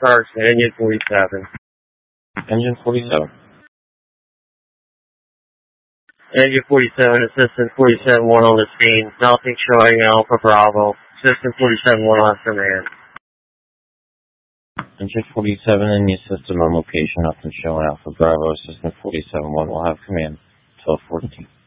Starks, Engine 47. Engine 47. Engine 47, Assistant 47-1 on the scene. Nothing showing Alpha Bravo. Assistant 47-1 on command. Engine 47 in the system on location. Nothing showing Alpha Bravo. Assistant 47-1 will have command. 1214.